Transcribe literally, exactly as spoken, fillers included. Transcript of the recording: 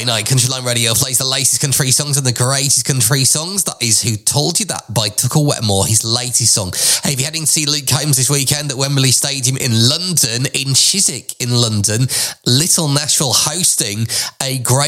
Friday night, Countryline Radio plays the latest country songs and the greatest country songs. That is Who Told You That by Tucker Wetmore, his latest song. Hey, if you're heading to see Luke Combs this weekend at Wembley Stadium in London, in Chiswick in London, Little Nashville hosting a great